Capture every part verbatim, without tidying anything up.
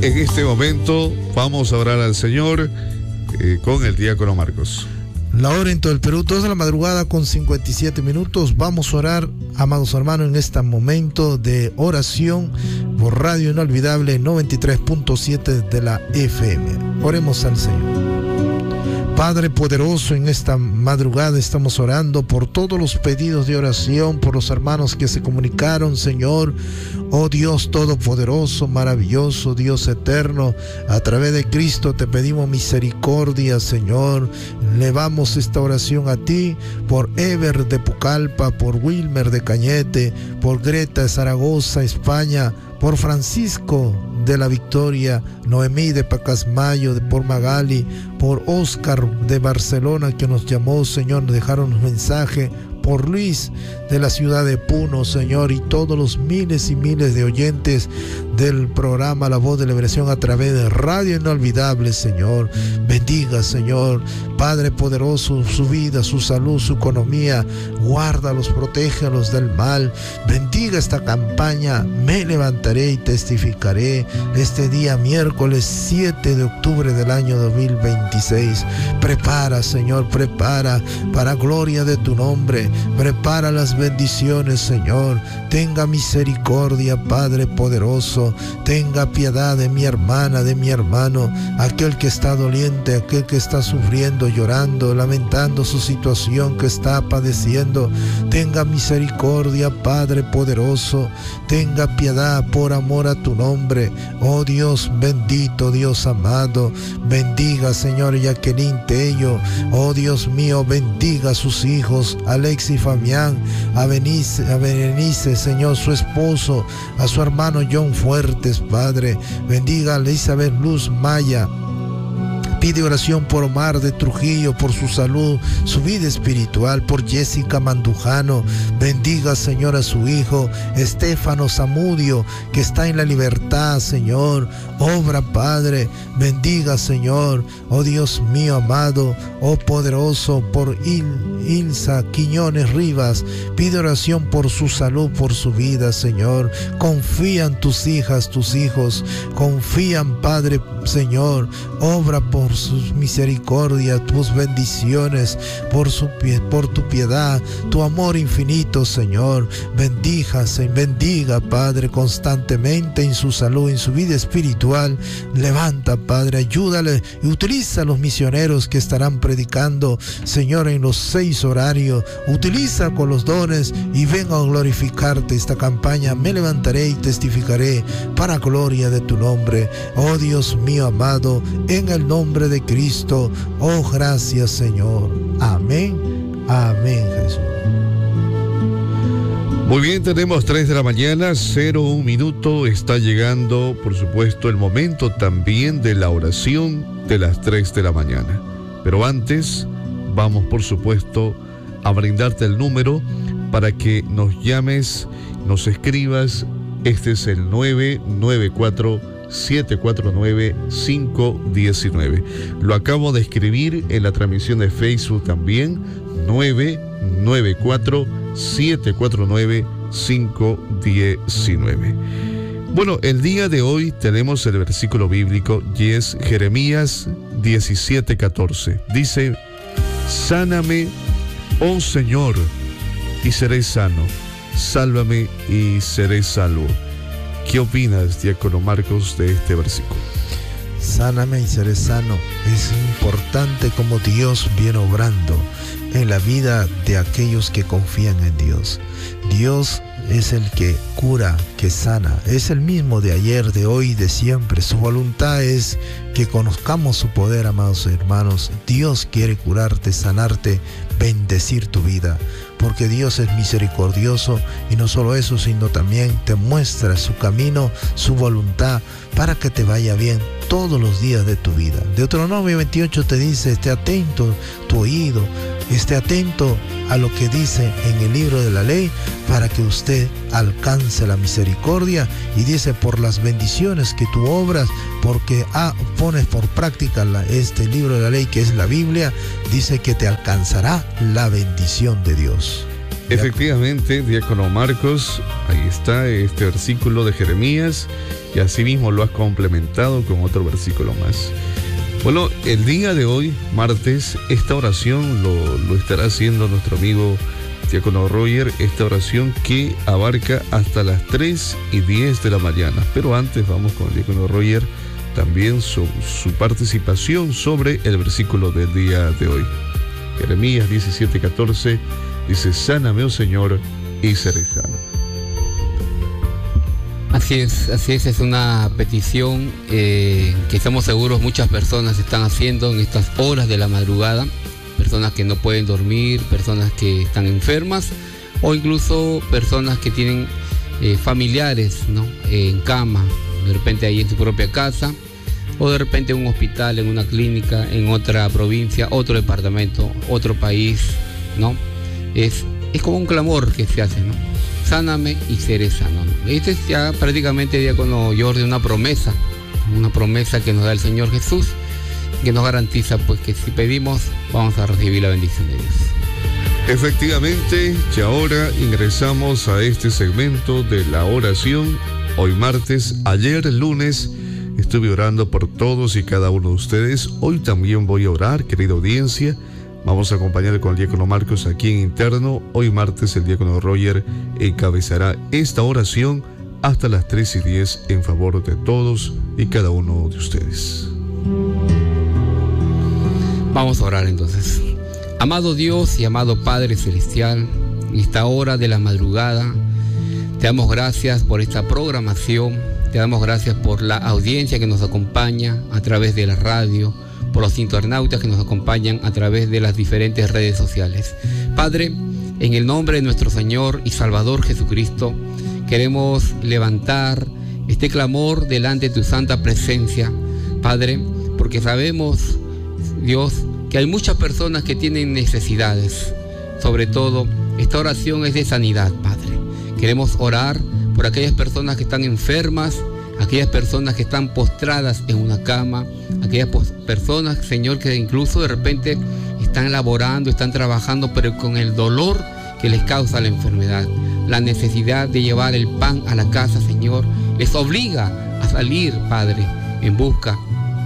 En este momento vamos a orar al Señor eh, con el diácono Marcos. La hora en todo el Perú, dos de la madrugada con cincuenta y siete minutos. Vamos a orar, amados hermanos, en este momento de oración por Radio Inolvidable noventa y tres punto siete de la F M. Oremos al Señor. Padre poderoso, en esta madrugada estamos orando por todos los pedidos de oración, por los hermanos que se comunicaron, Señor. Oh Dios todopoderoso, maravilloso, Dios eterno, a través de Cristo te pedimos misericordia, Señor. Levamos esta oración a ti por Ever de Pucallpa, por Wilmer de Cañete, por Greta de Zaragoza, España, por Francisco de la Victoria, Noemí de Pacasmayo, por Magali, por Oscar de Barcelona que nos llamó, Señor, nos dejaron un mensaje, por Luis de la ciudad de Puno, Señor, y todos los miles y miles de oyentes del programa La Voz de la Liberación a través de Radio Inolvidable, Señor. Bendiga, Señor, Padre poderoso, su vida, su salud, su economía. Guárdalos, protégelos del mal. Bendiga esta campaña. Me levantaré y testificaré este día miércoles siete de octubre del año dos mil veintiséis. Prepara, Señor, prepara para gloria de tu nombre. Prepara las bendiciones, Señor. Tenga misericordia, Padre poderoso. Tenga piedad de mi hermana, de mi hermano, aquel que está doliente, aquel que está sufriendo, llorando, lamentando su situación que está padeciendo. Tenga misericordia, Padre poderoso. Tenga piedad por amor a tu nombre. Oh Dios bendito, Dios amado. Bendiga, Señor, Jacqueline Tello. Oh Dios mío, bendiga a sus hijos, Alex y Fabián, a Berenice, a Berenice, Señor, su esposo, a su hermano John Fuertes, Padre. Bendiga a Elizabeth Luz Maya. Pide oración por Omar de Trujillo, por su salud, su vida espiritual, por Jessica Mandujano. Bendiga, Señor, a su hijo Estefano Zamudio, que está en la libertad, Señor. Obra, Padre. Bendiga, Señor, oh Dios mío amado, oh poderoso, por Il, Ilsa Quiñones Rivas. Pide oración por su salud, por su vida, Señor. Confían tus hijas, tus hijos. Confían, Padre, Señor. Obra por sus misericordias, tus bendiciones, por, su, por tu piedad, tu amor infinito, Señor. Bendiga, bendiga, Padre, constantemente en su salud, en su vida espiritual. Levanta, Padre, ayúdale y utiliza a los misioneros que estarán predicando, Señor, en los seis horarios. Utiliza con los dones y venga a glorificarte esta campaña. Me levantaré y testificaré para gloria de tu nombre. Oh Dios mío amado, en el nombre de Cristo. Oh, gracias, Señor. Amén. Amén, Jesús. Muy bien, tenemos tres de la mañana, cero un minuto. Está llegando, por supuesto, el momento también de la oración de las tres de la mañana. Pero antes, vamos, por supuesto, a brindarte el número para que nos llames, nos escribas. Este es el nueve nueve cuatro, siete cuatro nueve, cinco uno nueve. Lo acabo de escribir en la transmisión de Facebook también. nueve nueve cuatro, siete cuatro nueve, cinco uno nueve. Bueno, el día de hoy tenemos el versículo bíblico y es Jeremías diecisiete catorce. Dice: sáname, oh Señor, y seré sano. Sálvame y seré salvo. ¿Qué opinas, diácono Marcos, de este versículo? Sáname y seré sano. Es importante como Dios viene obrando en la vida de aquellos que confían en Dios. Dios es el que cura, que sana. Es el mismo de ayer, de hoy, de siempre. Su voluntad es que conozcamos su poder, amados hermanos. Dios quiere curarte, sanarte, bendecir tu vida, porque Dios es misericordioso, y no solo eso, sino también te muestra su camino, su voluntad, para que te vaya bien todos los días de tu vida. Deuteronomio veintiocho te dice: esté atento tu oído, esté atento a lo que dice en el libro de la ley, para que usted alcance la misericordia. Y dice: por las bendiciones que tú obras, porque ah, pones por práctica la, este libro de la ley que es la Biblia, dice que te alcanzará la bendición de Dios. Efectivamente, diácono Marcos, ahí está este versículo de Jeremías y asimismo lo has complementado con otro versículo más. Bueno, el día de hoy, martes, esta oración lo, lo estará haciendo nuestro amigo diácono Roger, esta oración que abarca hasta las tres y diez de la mañana. Pero antes vamos con el diácono Roger, también su, su participación sobre el versículo del día de hoy. Jeremías diecisiete catorce dice: sáname, oh Señor, y seré sano. Así es, así es, es una petición eh, que estamos seguros muchas personas están haciendo en estas horas de la madrugada. Personas que no pueden dormir, personas que están enfermas o incluso personas que tienen eh, familiares, ¿no? eh, en cama, de repente ahí en su propia casa o de repente en un hospital, en una clínica, en otra provincia, otro departamento, otro país, ¿no? Es, es como un clamor que se hace, ¿no? Sáname y seré sano, ¿no? Este es ya prácticamente, diácono Jordi, una promesa, una promesa que nos da el Señor Jesús, que nos garantiza pues que si pedimos vamos a recibir la bendición de Dios. Efectivamente, y ahora ingresamos a este segmento de la oración. Hoy martes, ayer lunes estuve orando por todos y cada uno de ustedes. Hoy también voy a orar, querida audiencia. Vamos a acompañar con el diácono Marcos aquí en interno. Hoy martes el diácono Roger encabezará esta oración hasta las tres y diez en favor de todos y cada uno de ustedes. Vamos a orar entonces. Amado Dios y amado Padre Celestial, en esta hora de la madrugada, te damos gracias por esta programación, te damos gracias por la audiencia que nos acompaña a través de la radio, por los internautas que nos acompañan a través de las diferentes redes sociales. Padre, en el nombre de nuestro Señor y Salvador Jesucristo, queremos levantar este clamor delante de tu santa presencia, Padre, porque sabemos, Dios, que hay muchas personas que tienen necesidades. Sobre todo, esta oración es de sanidad, Padre. Queremos orar por aquellas personas que están enfermas, aquellas personas que están postradas en una cama, aquellas personas, Señor, que incluso de repente están laborando, están trabajando, pero con el dolor que les causa la enfermedad. La necesidad de llevar el pan a la casa, Señor, les obliga a salir, Padre, en busca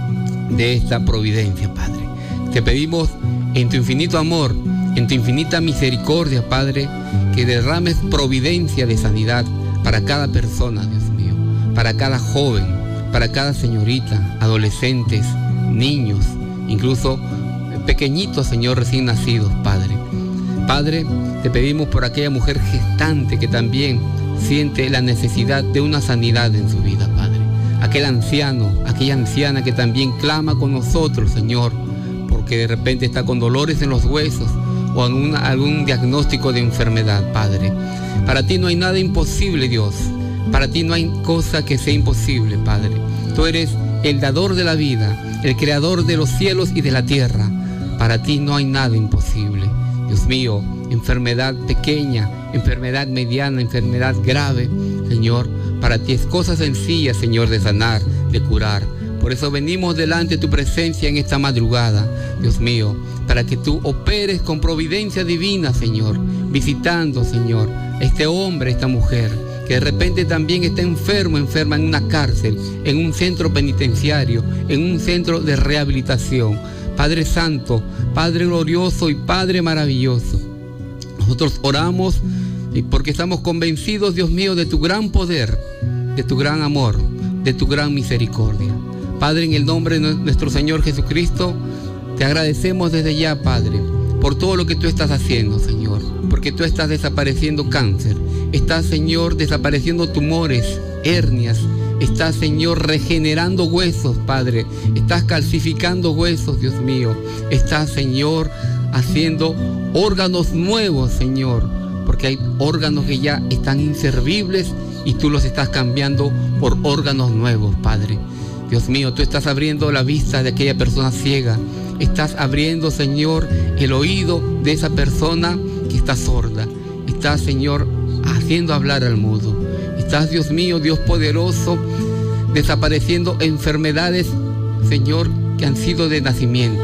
de esta providencia, Padre. Te pedimos en tu infinito amor, en tu infinita misericordia, Padre, que derrames providencia de sanidad para cada persona, Dios mío, para cada joven, para cada señorita, adolescentes, niños, incluso pequeñitos, Señor, recién nacidos, Padre. Padre, te pedimos por aquella mujer gestante que también siente la necesidad de una sanidad en su vida, Padre. Aquel anciano, aquella anciana que también clama con nosotros, Señor, porque de repente está con dolores en los huesos o algún, algún diagnóstico de enfermedad, Padre. Para ti no hay nada imposible, Dios. Para ti no hay cosa que sea imposible, Padre. Tú eres el dador de la vida, el creador de los cielos y de la tierra. Para ti no hay nada imposible. Dios mío, enfermedad pequeña, enfermedad mediana, enfermedad grave, Señor, para ti es cosa sencilla, Señor, de sanar, de curar. Por eso venimos delante de tu presencia en esta madrugada, Dios mío, para que tú operes con providencia divina, Señor, visitando, Señor, a este hombre, esta mujer, que de repente también está enfermo, enferma en una cárcel, en un centro penitenciario, en un centro de rehabilitación. Padre Santo, Padre glorioso y Padre maravilloso, nosotros oramos porque estamos convencidos, Dios mío, de tu gran poder, de tu gran amor, de tu gran misericordia. Padre, en el nombre de nuestro Señor Jesucristo, te agradecemos desde ya, Padre, por todo lo que tú estás haciendo, Señor, porque tú estás desapareciendo cáncer, estás, Señor, desapareciendo tumores, hernias, estás, Señor, regenerando huesos, Padre, estás calcificando huesos, Dios mío, estás, Señor, haciendo órganos nuevos, Señor, porque hay órganos que ya están inservibles y tú los estás cambiando por órganos nuevos, Padre. Dios mío, tú estás abriendo la vista de aquella persona ciega, estás abriendo, Señor, el oído de esa persona que está sorda, estás, Señor, haciendo hablar al mudo, estás, Dios mío, Dios poderoso, desapareciendo enfermedades, Señor, que han sido de nacimiento,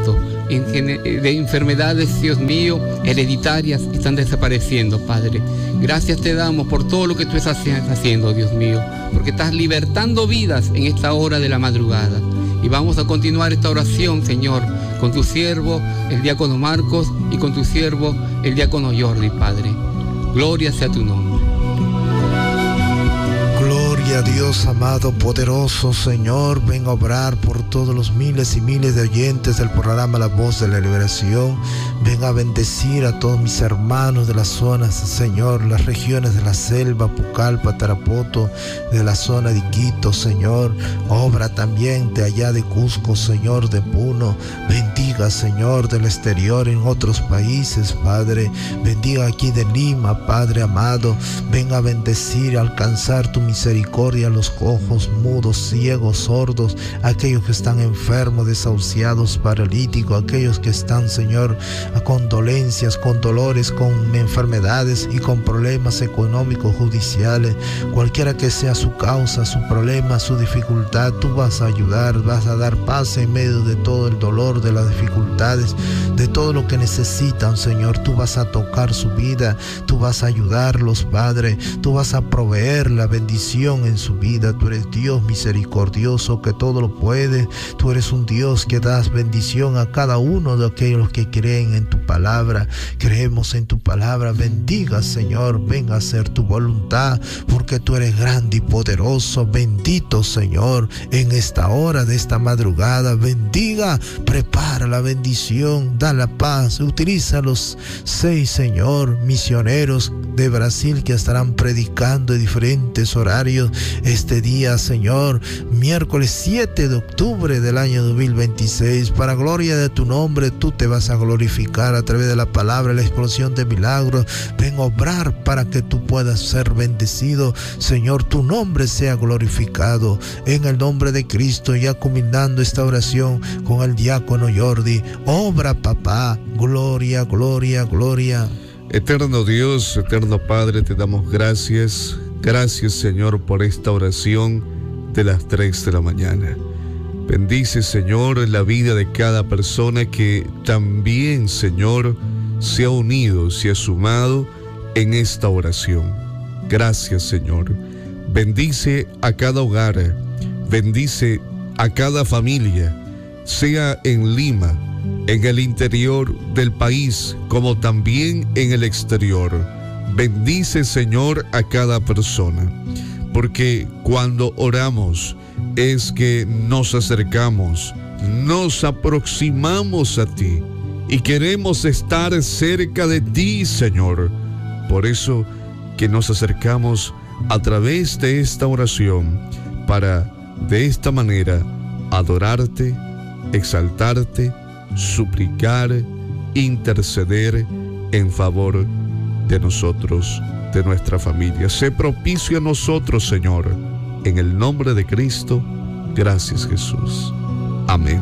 de enfermedades, Dios mío, hereditarias, están desapareciendo, Padre. Gracias te damos por todo lo que tú estás haciendo, Dios mío, porque estás libertando vidas en esta hora de la madrugada. Y vamos a continuar esta oración, Señor, con tu siervo, el diácono Marcos, y con tu siervo, el diácono Jordi, Padre. Gloria sea tu nombre. Gloria a Dios, amado, poderoso Señor. Ven a obrar por todos los miles y miles de oyentes del programa La Voz de la Liberación. Ven a bendecir a todos mis hermanos de las zonas, Señor, las regiones de la selva, Pucallpa, Tarapoto, de la zona de Quito, Señor. Obra también de allá de Cusco, Señor, de Puno. Bendiga, Señor, del exterior en otros países, Padre. Bendiga aquí de Lima, Padre amado. Ven a bendecir, a alcanzar tu misericordia a los cojos, mudos, ciegos, sordos, aquellos que están enfermos, desahuciados, paralíticos, aquellos que están, Señor, con dolencias, con dolores, con enfermedades y con problemas económicos, judiciales, cualquiera que sea su causa, su problema, su dificultad, tú vas a ayudar, vas a dar paz en medio de todo el dolor, de las dificultades, de todo lo que necesitan, Señor. Tú vas a tocar su vida, tú vas a ayudarlos, Padre, tú vas a proveer la bendición en su vida. Tú eres Dios misericordioso que todo lo puede. Tú eres un Dios que das bendición a cada uno de aquellos que creen en tu palabra. Creemos en tu palabra. Bendiga, Señor, venga a hacer tu voluntad, porque tú eres grande y poderoso. Bendito, Señor, en esta hora de esta madrugada. Bendiga, prepara la bendición, da la paz. Utiliza los seis, Señor, misioneros de Brasil que estarán predicando en diferentes horarios este día, Señor, miércoles siete de octubre del año dos mil veintiséis. Para gloria de tu nombre, tú te vas a glorificar a través de la palabra, la explosión de milagros. Ven a obrar para que tú puedas ser bendecido, Señor, tu nombre sea glorificado. En el nombre de Cristo, ya culminando esta oración con el diácono Jordi, obra, papá. Gloria, gloria, gloria. Eterno Dios, eterno Padre, te damos gracias. Gracias, Señor, por esta oración de las tres de la mañana. Bendice, Señor, la vida de cada persona que también, Señor, se ha unido, se ha sumado en esta oración. Gracias, Señor. Bendice a cada hogar, bendice a cada familia, sea en Lima, en el interior del país, como también en el exterior. Bendice, Señor, a cada persona, porque cuando oramos es que nos acercamos, nos aproximamos a ti y queremos estar cerca de ti, Señor. Por eso que nos acercamos a través de esta oración para de esta manera adorarte, exaltarte, suplicar, interceder en favor de nosotros, de nuestra familia. Sé propicio a nosotros, Señor, en el nombre de Cristo. Gracias, Jesús. Amén.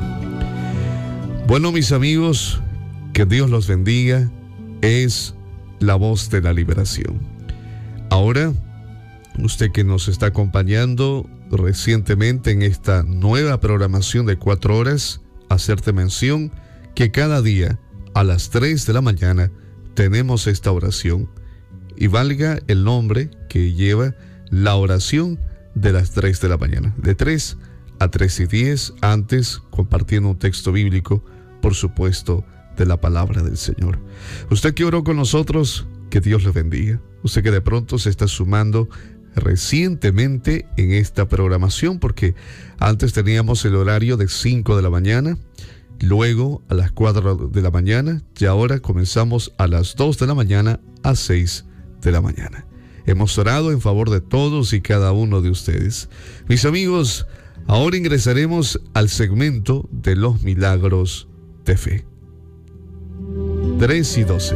Bueno, mis amigos, que Dios los bendiga. Es la voz de la liberación. Ahora, usted que nos está acompañando recientemente en esta nueva programación de cuatro horas, hacerte mención que cada día a las tres de la mañana tenemos esta oración, y valga el nombre que lleva la oración de las tres de la mañana, de tres a tres y diez, antes compartiendo un texto bíblico, por supuesto, de la palabra del Señor. Usted que oró con nosotros, que Dios le bendiga. Usted que de pronto se está sumando recientemente en esta programación, porque antes teníamos el horario de cinco de la mañana, luego a las cuatro de la mañana, y ahora comenzamos a las dos de la mañana a seis de la mañana. Hemos orado en favor de todos y cada uno de ustedes. Mis amigos, ahora ingresaremos al segmento de los milagros de fe. tres y doce.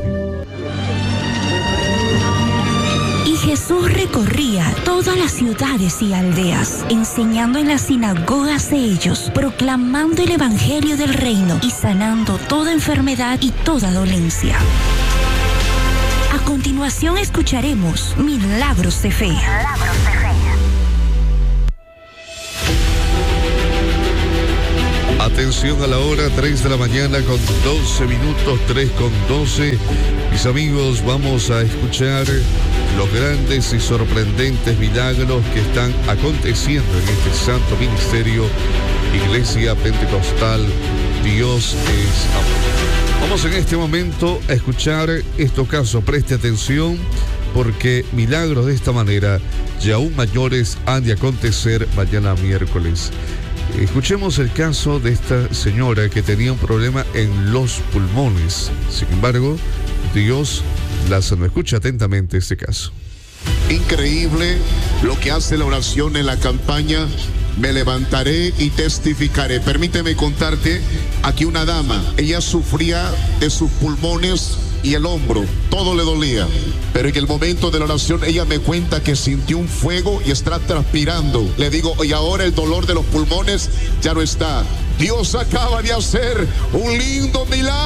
Jesús recorría todas las ciudades y aldeas, enseñando en las sinagogas de ellos, proclamando el evangelio del reino y sanando toda enfermedad y toda dolencia. A continuación escucharemos Milagros de Fe. Milagros de Fe. A Atención a la hora, tres de la mañana con doce minutos, tres con doce. Mis amigos, vamos a escuchar los grandes y sorprendentes milagros que están aconteciendo en este santo ministerio, Iglesia Pentecostal Dios es Amor. Vamos en este momento a escuchar estos casos. Preste atención, porque milagros de esta manera y aún mayores han de acontecer mañana miércoles. Escuchemos el caso de esta señora que tenía un problema en los pulmones. Sin embargo, Dios la sanó. Escucha atentamente este caso. Increíble lo que hace la oración en la campaña Me levantaré y testificaré. Permíteme contarte, aquí una dama, ella sufría de sus pulmones y el hombro, todo le dolía, pero en el momento de la oración ella me cuenta que sintió un fuego y está transpirando. Le digo, y ahora el dolor de los pulmones ya no está. Dios acaba de hacer un lindo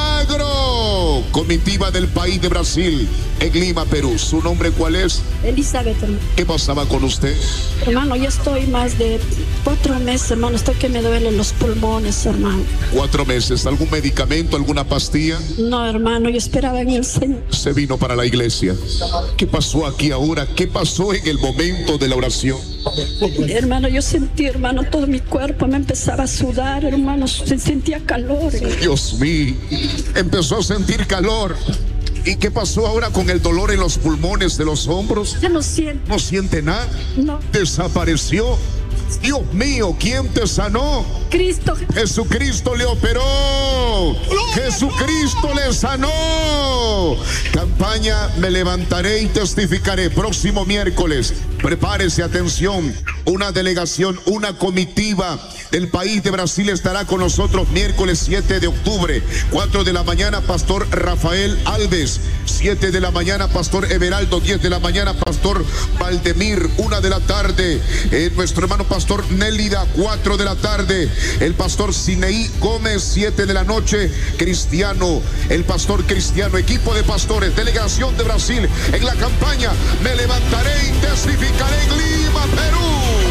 milagro. Comitiva del país de Brasil, en Lima, Perú. ¿Su nombre cuál es? Elizabeth, hermano. ¿Qué pasaba con usted? Hermano, yo estoy más de cuatro meses, hermano. Estoy que me duelen los pulmones, hermano. Cuatro meses. ¿Algún medicamento, alguna pastilla? No, hermano, yo esperaba en el Señor. Se vino para la iglesia. ¿Qué pasó aquí ahora? ¿Qué pasó en el momento de la oración? Hermano, yo sentí, hermano, todo mi cuerpo me empezaba a sudar, hermano, se sentía calor. Dios mío, empezó a sentir calor. ¿Y qué pasó ahora con el dolor en los pulmones de los hombros? Ya no siento. ¿No siente nada? No. Desapareció. Dios mío, ¿quién te sanó? Cristo. Jesucristo le operó. Jesucristo le sanó. Campaña Me levantaré y testificaré. Próximo miércoles. Prepárese, atención. Una delegación, una comitiva del país de Brasil estará con nosotros miércoles siete de octubre. cuatro de la mañana, Pastor Rafael Alves. siete de la mañana, Pastor Everaldo. diez de la mañana, Pastor Valdemir. una de la tarde, eh, nuestro hermano Pastor Nélida. cuatro de la tarde, el Pastor Sineí Gómez. siete de la noche, Cristiano. El Pastor Cristiano. Equipo de pastores, delegación de Brasil en la campaña Me levantaré y testificaré en Lima, Perú.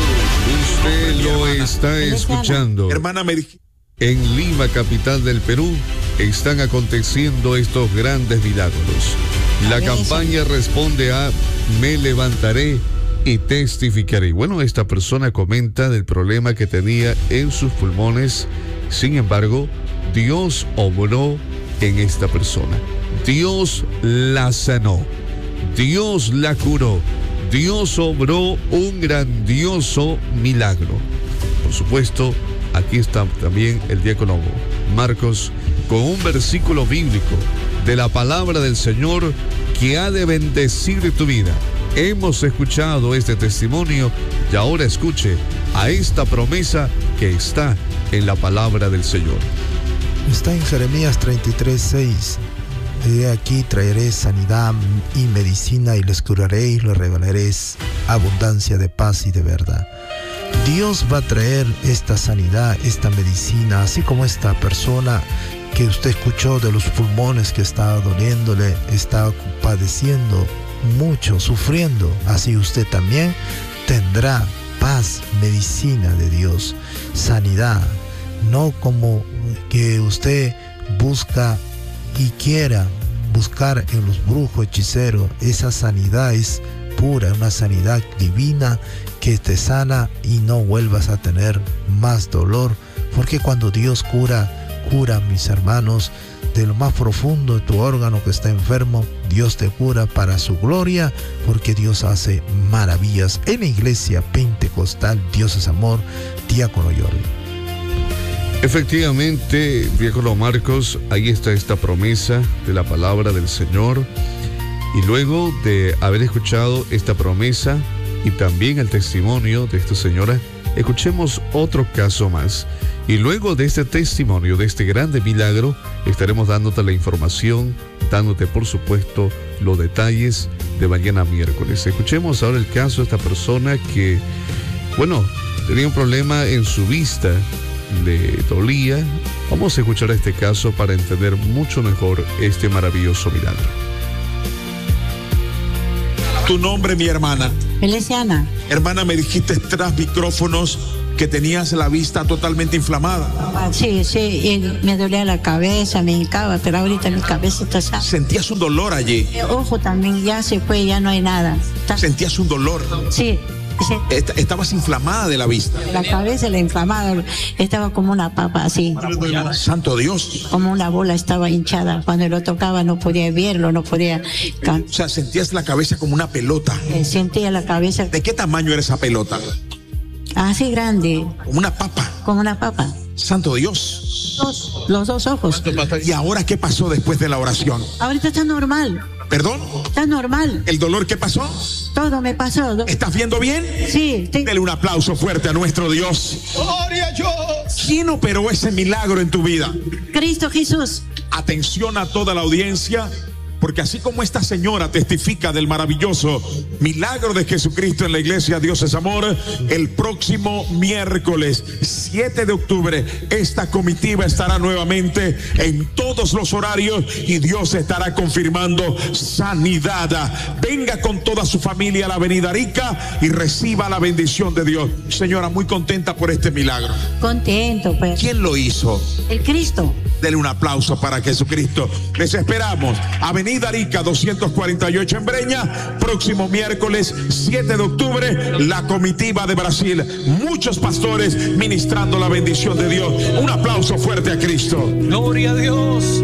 Usted lo está escuchando. Hermana, me dije. En Lima, capital del Perú, están aconteciendo estos grandes milagros. La campaña responde a Me levantaré y testificaré. Bueno, esta persona comenta del problema que tenía en sus pulmones. Sin embargo, Dios obró en esta persona. Dios la sanó. Dios la curó. Dios obró un grandioso milagro. Por supuesto, aquí está también el diácono Marcos con un versículo bíblico de la palabra del Señor que ha de bendecir tu vida. Hemos escuchado este testimonio y ahora escuche a esta promesa que está en la palabra del Señor. Está en Jeremías treinta y tres, seis. He aquí traeré sanidad y medicina y les curaré y les revelaré abundancia de paz y de verdad. Dios va a traer esta sanidad, esta medicina, así como esta persona que usted escuchó de los pulmones que estaba doliéndole, estaba padeciendo mucho, sufriendo. Así usted también tendrá paz, medicina de Dios, sanidad, no como que usted busca y quiera buscar en los brujos, hechiceros. Esa sanidad es pura, una sanidad divina que te sana y no vuelvas a tener más dolor, porque cuando Dios cura, cura, mis hermanos, de lo más profundo de tu órgano que está enfermo, Dios te cura para su gloria, porque Dios hace maravillas. En la iglesia pentecostal Dios es Amor, diácono Jordi. Efectivamente, diácono Marcos, ahí está esta promesa de la palabra del Señor. Y luego de haber escuchado esta promesa y también el testimonio de esta señora, escuchemos otro caso más. Y luego de este testimonio, de este grande milagro, estaremos dándote la información, dándote por supuesto los detalles de mañana miércoles. Escuchemos ahora el caso de esta persona que, bueno, tenía un problema en su vista, le dolía. Vamos a escuchar este caso para entender mucho mejor este maravilloso milagro. Tu nombre, mi hermana. Feliciana. Hermana, me dijiste tras micrófonos que tenías la vista totalmente inflamada. Sí, sí, y me dolía la cabeza, me hincaba, pero ahorita mi cabeza está sana. ¿Sentías un dolor allí? El ojo también ya se fue, ya no hay nada. Está... ¿Sentías un dolor? Sí. Sí. Estabas inflamada de la vista. La cabeza, la inflamada, estaba como una papa así. Santo Dios. Como una bola estaba hinchada. Cuando lo tocaba no podía verlo, no podía. O sea, sentías la cabeza como una pelota. Eh, sentía la cabeza. ¿De qué tamaño era esa pelota? Así grande. Como una papa. Como una papa. Santo Dios. Dos, los dos ojos. ¿Y ahora qué pasó después de la oración? Ahorita está normal. ¿Perdón? Está normal. ¿El dolor qué pasó? Todo me pasó. ¿Estás viendo bien? Sí. Te... Dele un aplauso fuerte a nuestro Dios. ¡Gloria a Dios! ¿Quién operó ese milagro en tu vida? Cristo Jesús. Atención a toda la audiencia, porque así como esta señora testifica del maravilloso milagro de Jesucristo en la iglesia Dios es Amor, el próximo miércoles siete de octubre esta comitiva estará nuevamente en todos los horarios y Dios estará confirmando sanidad. Venga con toda su familia a la avenida Arica y reciba la bendición de Dios. Señora, muy contenta por este milagro. Contento, pues. ¿Quién lo hizo? El Cristo. Dele un aplauso para Jesucristo. Les esperamos. Avenida Arica doscientos cuarenta y ocho en Breña. Próximo miércoles siete de octubre, la comitiva de Brasil. Muchos pastores ministrando la bendición de Dios. Un aplauso fuerte a Cristo. Gloria a Dios.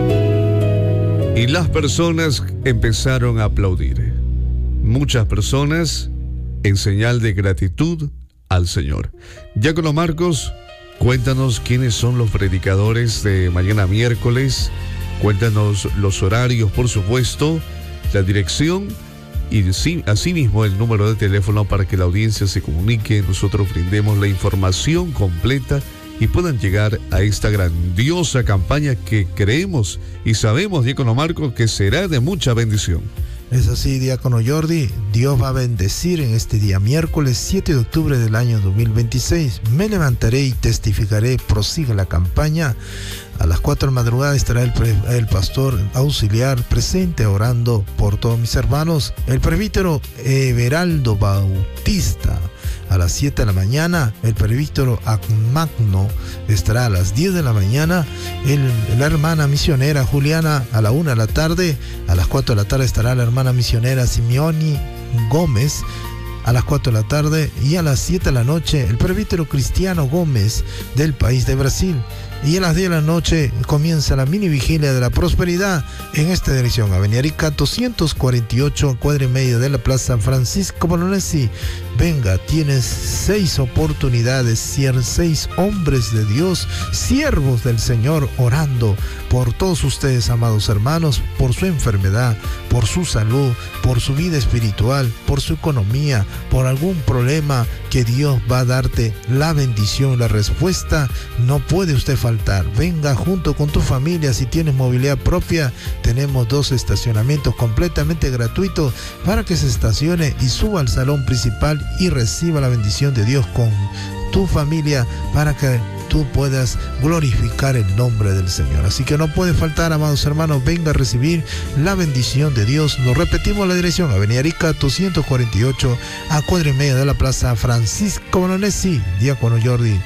Y las personas empezaron a aplaudir. Muchas personas en señal de gratitud al Señor. Diácono Marcos, cuéntanos quiénes son los predicadores de mañana miércoles, cuéntanos los horarios, por supuesto, la dirección y asimismo el número de teléfono para que la audiencia se comunique, nosotros brindemos la información completa y puedan llegar a esta grandiosa campaña que creemos y sabemos, diácono Marcos, que será de mucha bendición. Es así, diácono Jordi. Dios va a bendecir en este día miércoles siete de octubre del año dos mil veintiséis. Me levantaré y testificaré. Prosiga la campaña. A las cuatro de la madrugada estará el, pre, el pastor auxiliar presente orando por todos mis hermanos. El presbítero Everaldo Bautista. A las siete de la mañana, el presbítero Magno estará a las diez de la mañana. El, la hermana misionera Juliana a la una de la tarde. A las cuatro de la tarde estará la hermana misionera Simeoni Gómez. A las cuatro de la tarde y a las siete de la noche, el presbítero Cristiano Gómez del país de Brasil. Y a las diez de la noche comienza la mini vigilia de la prosperidad en esta dirección, Avenida Arica doscientos cuarenta y ocho, cuadra y media de la Plaza Francisco Bolognesi. Venga, tienes seis oportunidades, seis hombres de Dios, siervos del Señor, orando por todos ustedes, amados hermanos, por su enfermedad, por su salud, por su vida espiritual, por su economía, por algún problema que Dios va a darte la bendición, la respuesta. No puede usted faltar. Venga junto con tu familia. Si tienes movilidad propia, tenemos dos estacionamientos completamente gratuitos para que se estacione y suba al salón principal y reciba la bendición de Dios con tu familia para que tú puedas glorificar el nombre del Señor. Así que no puede faltar, amados hermanos, venga a recibir la bendición de Dios. Nos repetimos la dirección, Avenida Arica doscientos cuarenta y ocho, a cuadra y media de la Plaza Francisco Bolognesi. Diácono Jordi.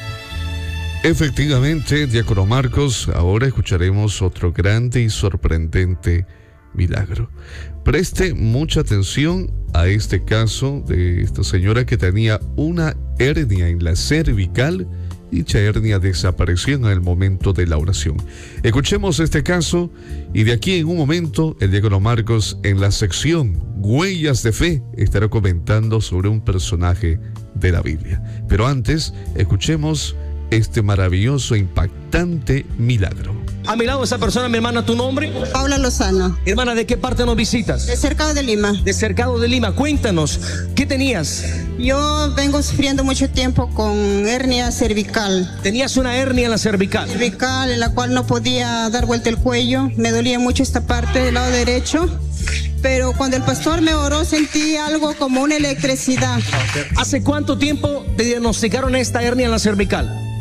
Efectivamente, diácono Marcos, ahora escucharemos otro grande y sorprendente milagro. Preste mucha atención a este caso de esta señora que tenía una hernia en la cervical. Dicha hernia desapareció en el momento de la oración. Escuchemos este caso y de aquí en un momento el diácono Marcos en la sección Huellas de Fe estará comentando sobre un personaje de la Biblia. Pero antes, escuchemos este maravilloso, impactante milagro. A mi lado esa persona, mi hermana, ¿tu nombre? Paula Lozano. Hermana, ¿de qué parte nos visitas? De Cercado de Lima. De Cercado de Lima. Cuéntanos, ¿qué tenías? Yo vengo sufriendo mucho tiempo con hernia cervical. ¿Tenías una hernia en la cervical? Cervical, en la cual no podía dar vuelta el cuello. Me dolía mucho esta parte del lado derecho. Pero cuando el pastor me oró sentí algo como una electricidad. ¿Hace cuánto tiempo te diagnosticaron esta hernia en la cervical?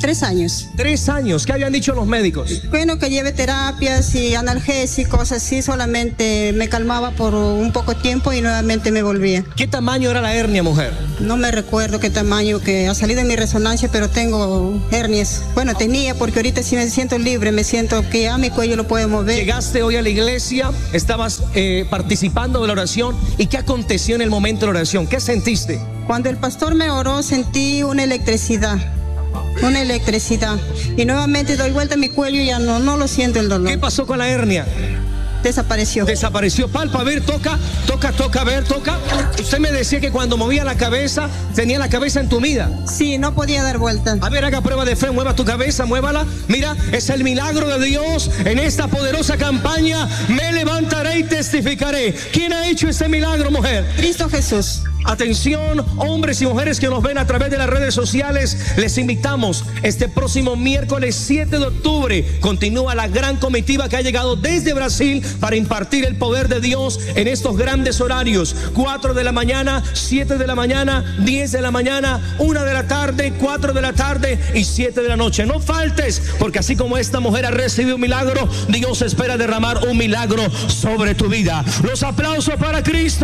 Tres años. Tres años. ¿Qué habían dicho los médicos? Bueno, que lleve terapias y analgésicos, así solamente me calmaba por un poco tiempo y nuevamente me volvía. ¿Qué tamaño era la hernia, mujer? No me recuerdo qué tamaño, que ha salido en mi resonancia, pero tengo hernias. Bueno, tenía, porque ahorita sí me siento libre, me siento que ya mi cuello lo puedo mover. Llegaste hoy a la iglesia, estabas eh, participando de la oración. ¿Y qué aconteció en el momento de la oración? ¿Qué sentiste? Cuando el pastor me oró, sentí una electricidad. Una electricidad. Y nuevamente doy vuelta a mi cuello y ya no, no lo siento el dolor. ¿Qué pasó con la hernia? Desapareció. Desapareció. Palpa, a ver, toca, toca, toca, a ver, toca. Usted me decía que cuando movía la cabeza, tenía la cabeza entumida. Sí, no podía dar vuelta. A ver, haga prueba de fe, mueva tu cabeza, muévala. Mira, es el milagro de Dios en esta poderosa campaña. Me levantaré y testificaré. ¿Quién ha hecho este milagro, mujer? Cristo Jesús. Atención, hombres y mujeres que nos ven a través de las redes sociales, les invitamos este próximo miércoles siete de octubre. Continúa la gran comitiva que ha llegado desde Brasil para impartir el poder de Dios en estos grandes horarios: cuatro de la mañana, siete de la mañana, diez de la mañana, una de la tarde, cuatro de la tarde y siete de la noche. No faltes, porque así como esta mujer ha recibido un milagro, Dios espera derramar un milagro sobre tu vida. Los aplausos para Cristo.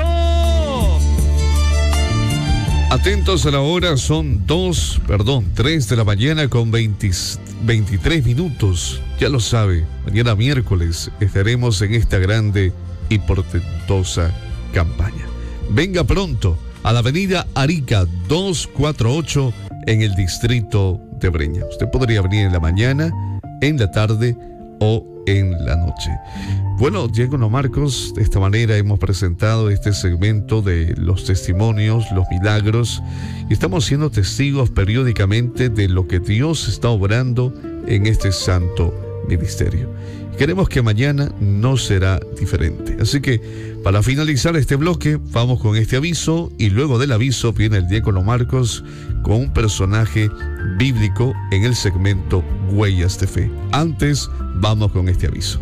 Atentos a la hora, son dos, perdón, tres de la mañana con veinte, veintitrés minutos. Ya lo sabe, mañana miércoles estaremos en esta grande y portentosa campaña. Venga pronto a la avenida Arica doscientos cuarenta y ocho en el distrito de Breña. Usted podría venir en la mañana, en la tarde o en la noche. Bueno, Diácono Marcos, de esta manera hemos presentado este segmento de los testimonios, los milagros, y estamos siendo testigos periódicamente de lo que Dios está obrando en este santo ministerio. Queremos que mañana no será diferente. Así que, para finalizar este bloque, vamos con este aviso, y luego del aviso viene el Diácono Marcos con un personaje bíblico en el segmento Huellas de Fe. Antes, vamos con este aviso.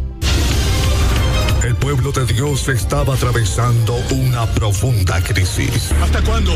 El pueblo de Dios estaba atravesando una profunda crisis. ¿Hasta cuándo?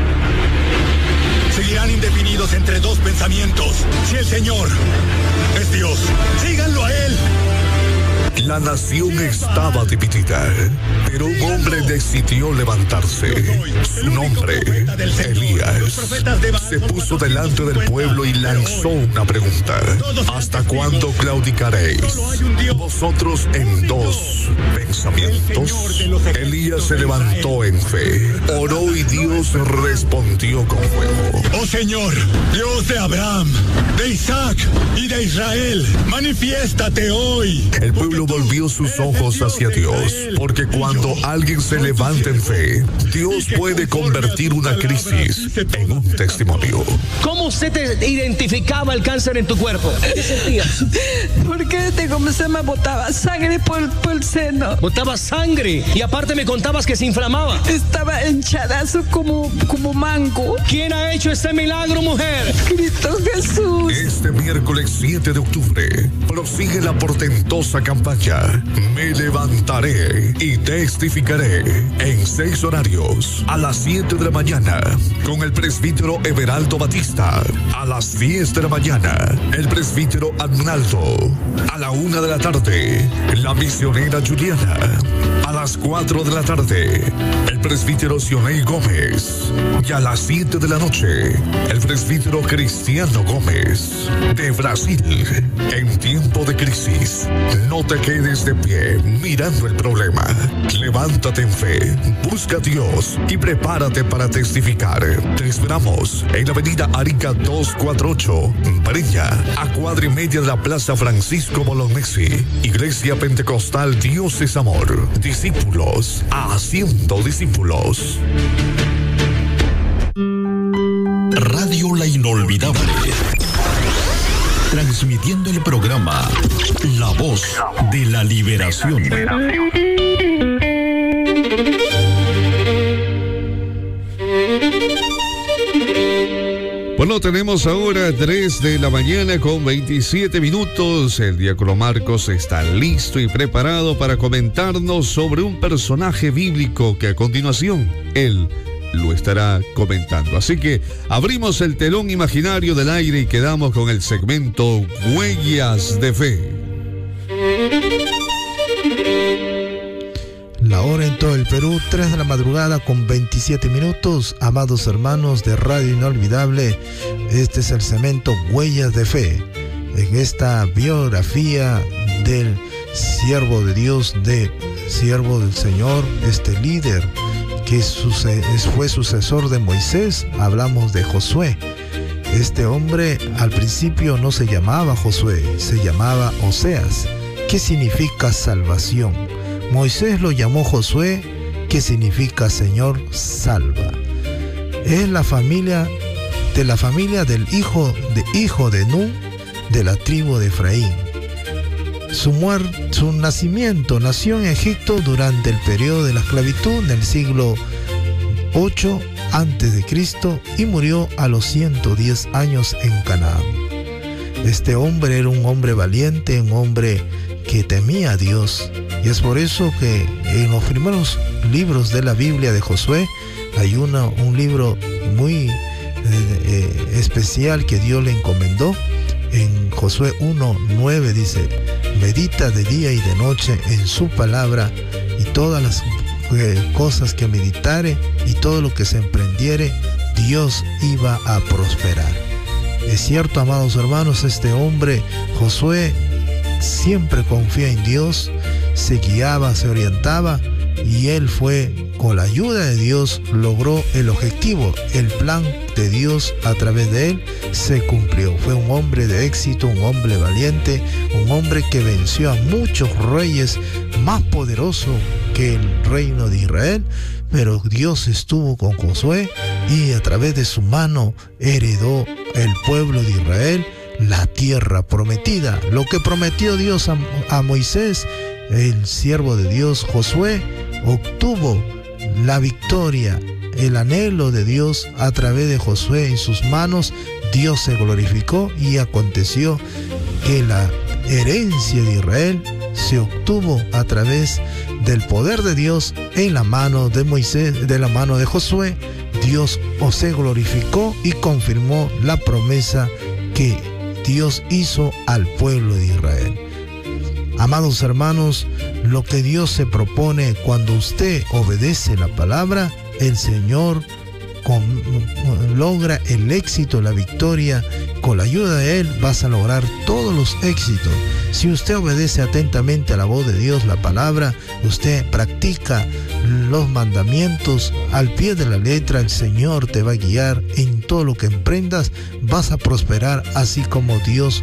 Seguirán indefinidos entre dos pensamientos. Si el Señor es Dios, síganlo a Él. La nación estaba dividida, pero un hombre decidió levantarse. Su nombre, Elías, se puso delante del pueblo y lanzó una pregunta: ¿hasta cuándo claudicaréis vosotros en dos pensamientos? Elías se levantó en fe, oró y Dios respondió con fuego. Oh Señor, Dios de Abraham, de Isaac y de Israel, manifiéstate hoy. El pueblo volvió sus ojos hacia Dios, porque cuando alguien se levanta en fe, Dios puede convertir una crisis en un testimonio. ¿Cómo usted te identificaba el cáncer en tu cuerpo? ¿Qué sentías? Porque te comencé, me botaba sangre por, por el seno. Botaba sangre, y aparte me contabas que se inflamaba. Estaba hinchadazo como, como mango. ¿Quién ha hecho este milagro, mujer? Cristo Jesús. Este miércoles siete de octubre prosigue la portentosa campaña Me levantaré y testificaré en seis horarios: a las siete de la mañana con el presbítero Everaldo Batista, a las diez de la mañana el presbítero Arnaldo, a la una de la tarde la misionera Juliana, a las cuatro de la tarde el presbítero Sionei Gómez, y a las siete de la noche el presbítero Cristiano Gómez de Brasil. En tiempo de crisis, no te quedes de pie mirando el problema. Levántate en fe, busca a Dios y prepárate para testificar. Te esperamos en la avenida Arica doscientos cuarenta y ocho, Breña, a cuadra y media de la Plaza Francisco Bolognesi. Iglesia Pentecostal Dios es Amor. Discípulos haciendo discípulos. Radio La Inolvidable, transmitiendo el programa La Voz de la Liberación. Bueno, tenemos ahora tres de la mañana con veintisiete minutos. El Diácono Marcos está listo y preparado para comentarnos sobre un personaje bíblico que a continuación él lo estará comentando. Así que abrimos el telón imaginario del aire y quedamos con el segmento Huellas de Fe. La hora en todo el Perú, tres de la madrugada con veintisiete minutos. Amados hermanos de Radio Inolvidable, este es el segmento Huellas de Fe. En esta biografía del siervo de Dios, de siervo del Señor, este líder que fue sucesor de Moisés, hablamos de Josué. Este hombre al principio no se llamaba Josué, se llamaba Oseas, que significa salvación. Moisés lo llamó Josué, que significa Señor salva. Es la familia de la familia del hijo de hijo de Nun, de la tribu de Efraín. Su muerte, su nacimiento, nació en Egipto durante el periodo de la esclavitud en el siglo ocho antes de Cristo y murió a los ciento diez años en Canaán. Este hombre era un hombre valiente, un hombre que temía a Dios, y es por eso que en los primeros libros de la Biblia de Josué hay una, un libro muy eh, eh, especial que Dios le encomendó. En Josué uno nueve dice: medita de día y de noche en su palabra, y todas las eh, cosas que meditare y todo lo que se emprendiere, Dios iba a prosperar. Es cierto, amados hermanos, este hombre Josué siempre confía en Dios, se guiaba, se orientaba, y él fue, con la ayuda de Dios, logró el objetivo. El plan de Dios a través de él se cumplió. Fue un hombre de éxito, un hombre valiente, un hombre que venció a muchos reyes, más poderoso que el reino de Israel, pero Dios estuvo con Josué y a través de su mano heredó el pueblo de Israel la tierra prometida. Lo que prometió Dios a, a Moisés, el siervo de Dios Josué obtuvo la victoria, el anhelo de Dios a través de Josué. En sus manos Dios se glorificó y aconteció que la herencia de Israel se obtuvo a través del poder de Dios en la mano de Moisés, de la mano de Josué. Dios se glorificó y confirmó la promesa que Dios hizo al pueblo de Israel. Amados hermanos, lo que Dios se propone cuando usted obedece la palabra, el Señor con, logra el éxito, la victoria. Con la ayuda de Él vas a lograr todos los éxitos. Si usted obedece atentamente a la voz de Dios, la palabra, usted practica los mandamientos al pie de la letra, el Señor te va a guiar en todo lo que emprendas. Vas a prosperar así como Dios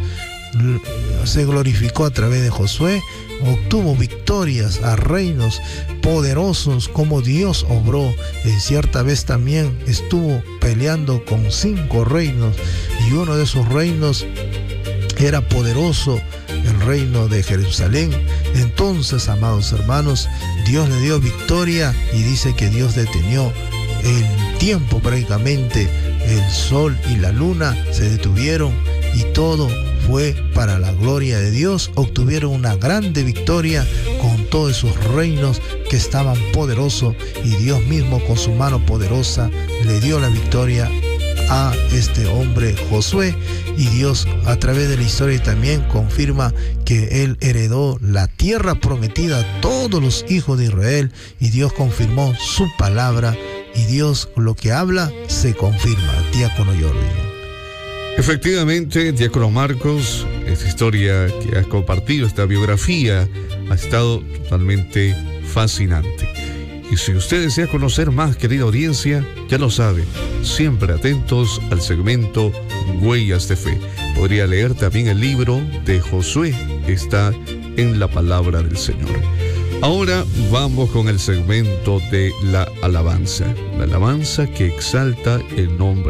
se glorificó a través de Josué, obtuvo victorias a reinos poderosos como Dios obró. En cierta vez también estuvo peleando con cinco reinos y uno de esos reinos era poderoso, el reino de Jerusalén. Entonces, amados hermanos, Dios le dio victoria y dice que Dios detenió el tiempo prácticamente. El sol y la luna se detuvieron y todo fue para la gloria de Dios. Obtuvieron una grande victoria con todos esos reinos que estaban poderosos, y Dios mismo con su mano poderosa le dio la victoria a este hombre Josué, y Dios a través de la historia también confirma que él heredó la tierra prometida a todos los hijos de Israel, y Dios confirmó su palabra, y Dios lo que habla se confirma. Diácono Jordi. Efectivamente, Diácono Marcos, esta historia que has compartido, esta biografía, ha estado totalmente fascinante. Y si usted desea conocer más, querida audiencia, ya lo sabe, siempre atentos al segmento Huellas de Fe. Podría leer también el libro de Josué, está en la palabra del Señor. Ahora vamos con el segmento de la alabanza, la alabanza que exalta el nombre